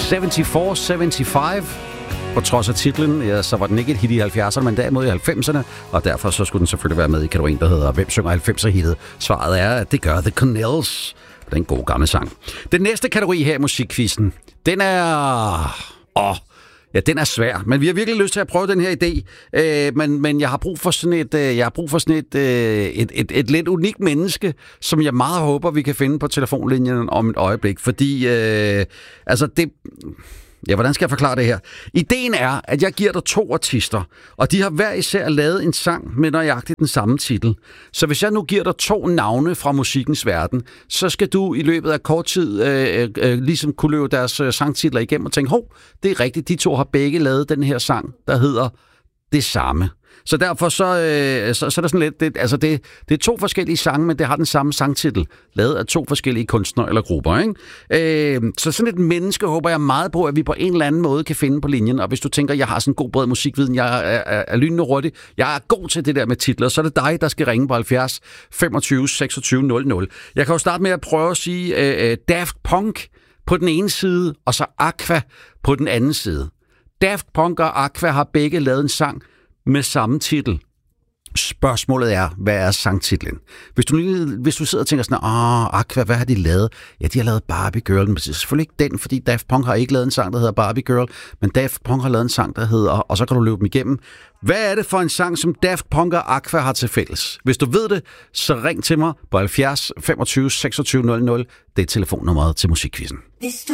74-75. På trods af titlen, ja, så var den ikke et hit i 70'erne, men derimod i 90'erne, og derfor så skulle den selvfølgelig være med i kategorien, der hedder Hvem synger 90'er-hittet? Svaret er, at det gør The Cornells. Det er en god gammel sang. Den næste kategori her i musikquizzen, den er... Ja, den er svær, men vi har virkelig lyst til at prøve den her idé. Men jeg har brug for sådan et lidt unikt menneske, som jeg meget håber, vi kan finde på telefonlinjen om et øjeblik. Fordi, hvordan skal jeg forklare det her? Ideen er, at jeg giver dig 2 artister, og de har hver især lavet en sang med nøjagtigt den samme titel. Så hvis jeg nu giver dig 2 navne fra musikkens verden, så skal du i løbet af kort tid ligesom kunne løbe deres sangtitler igennem og tænke, det er rigtigt, de 2 har begge lavet den her sang, der hedder det samme. Så derfor så er der sådan lidt, det er 2 forskellige sange, men det har den samme sangtitel, lavet af 2 forskellige kunstnere eller grupper, ikke? Så sådan et menneske håber jeg meget på, at vi på en eller anden måde kan finde på linjen, og hvis du tænker, jeg har sådan en god bred musikviden, jeg er lynende hurtig, jeg er god til det der med titler, så er det dig, der skal ringe på 70 25 26 00. Jeg kan jo starte med at prøve at sige Daft Punk på den ene side, og så Aqua på den anden side. Daft Punk og Aqua har begge lavet en sang med samme titel. Spørgsmålet er, hvad er sangtitlen? Hvis du sidder og tænker sådan, Aqua, hvad har de lavet? Ja, de har lavet Barbie Girl, men det er selvfølgelig ikke den, fordi Daft Punk har ikke lavet en sang, der hedder Barbie Girl, men Daft Punk har lavet en sang, der hedder, og så kan du løbe dem igennem. Hvad er det for en sang, som Daft Punk og Aqua har til fælles? Hvis du ved det, så ring til mig på 70 25 26 00. Det er telefonnummeret til musikquizzen. Hvis du